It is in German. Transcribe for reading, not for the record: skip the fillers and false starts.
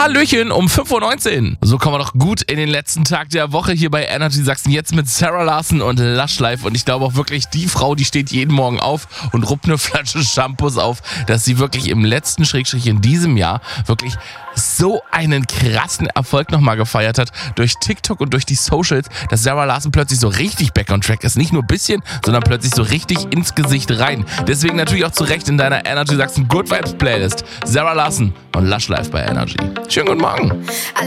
Hallöchen um 5:19 Uhr. So kommen wir doch gut in den letzten Tag der Woche hier bei Energy Sachsen. Jetzt mit Sarah Larsson und Lush Life. Und ich glaube auch wirklich, die Frau, die steht jeden Morgen auf und ruppt eine Flasche Shampoos auf, dass sie wirklich im letzten Schrägstrich in diesem Jahr wirklich so einen krassen Erfolg nochmal gefeiert hat durch TikTok und durch die Socials, dass Sarah Larsson plötzlich so richtig back on track ist. Nicht nur ein bisschen, sondern plötzlich so richtig ins Gesicht rein. Deswegen natürlich auch zu Recht in deiner Energy Sachsen Good Vibes Playlist. Sarah Larsson und Lush Life bei Energy. Schönen guten Morgen.